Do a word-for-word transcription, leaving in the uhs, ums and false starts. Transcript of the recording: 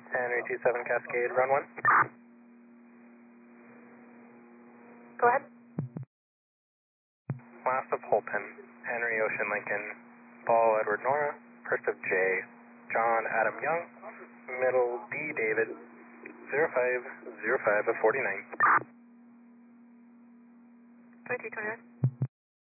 Henry two seven Cascade, run one. Go ahead. Last of Holton, Henry Ocean Lincoln, Paul Edward Nora, first of J, John Adam Young, middle D David, zero five zero five of forty-nine. twenty-two twenty-nine.